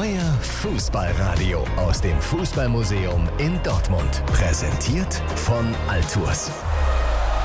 Euer Fußballradio aus dem Fußballmuseum in Dortmund. Präsentiert von Altours.